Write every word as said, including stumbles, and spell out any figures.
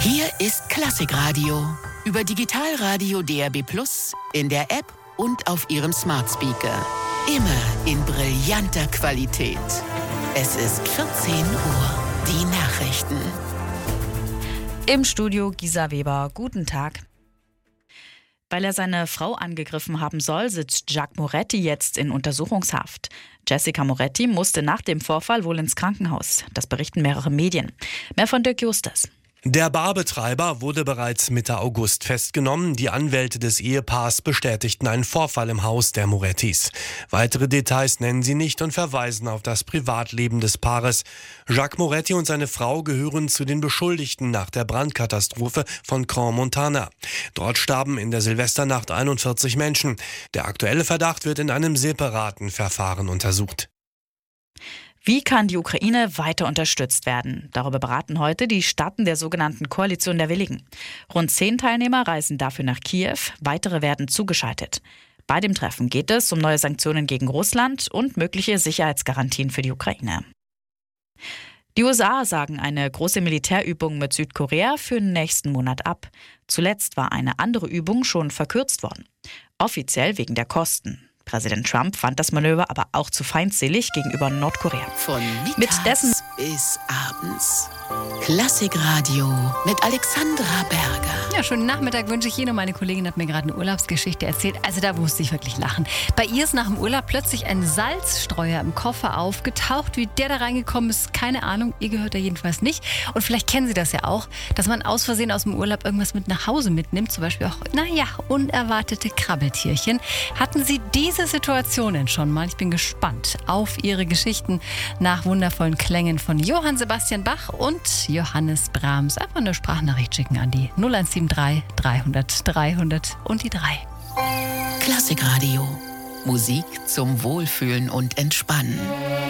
Hier ist Klassikradio. Über Digitalradio D A B plus, in der App und auf Ihrem Smart Speaker. Immer in brillanter Qualität. Es ist vierzehn Uhr. Die Nachrichten. Im Studio Gisa Weber. Guten Tag. Weil er seine Frau angegriffen haben soll, sitzt Jacques Moretti jetzt in Untersuchungshaft. Jessica Moretti musste nach dem Vorfall wohl ins Krankenhaus. Das berichten mehrere Medien. Mehr von Dirk Justus. Der Barbetreiber wurde bereits Mitte August festgenommen. Die Anwälte des Ehepaars bestätigten einen Vorfall im Haus der Morettis. Weitere Details nennen sie nicht und verweisen auf das Privatleben des Paares. Jacques Moretti und seine Frau gehören zu den Beschuldigten nach der Brandkatastrophe von Crans-Montana. Dort starben in der Silvesternacht einundvierzig Menschen. Der aktuelle Verdacht wird in einem separaten Verfahren untersucht. Wie kann die Ukraine weiter unterstützt werden? Darüber beraten heute die Staaten der sogenannten Koalition der Willigen. Rund zehn Teilnehmer reisen dafür nach Kiew, weitere werden zugeschaltet. Bei dem Treffen geht es um neue Sanktionen gegen Russland und mögliche Sicherheitsgarantien für die Ukraine. Die U S A sagen eine große Militärübung mit Südkorea für den nächsten Monat ab. Zuletzt war eine andere Übung schon verkürzt worden. Offiziell wegen der Kosten. Präsident Trump fand das Manöver aber auch zu feindselig gegenüber Nordkorea. Von mittags Mit dessen bis abends. Klassikradio mit Alexandra Berger. Ja, schönen Nachmittag wünsche ich Ihnen. Und meine Kollegin hat mir gerade eine Urlaubsgeschichte erzählt. Also da musste ich wirklich lachen. Bei ihr ist nach dem Urlaub plötzlich ein Salzstreuer im Koffer aufgetaucht. Wie der da reingekommen ist, keine Ahnung. Ihr gehört er jedenfalls nicht. Und vielleicht kennen Sie das ja auch, dass man aus Versehen aus dem Urlaub irgendwas mit nach Hause mitnimmt. Zum Beispiel auch, naja, unerwartete Krabbeltierchen. Hatten Sie diese Situationen schon mal? Ich bin gespannt auf Ihre Geschichten nach wundervollen Klängen von Johann Sebastian Bach und Johannes Brahms. Einfach eine Sprachnachricht schicken an die null eins sieben drei dreihundert dreihundert und die drei. Klassikradio. Musik zum Wohlfühlen und Entspannen.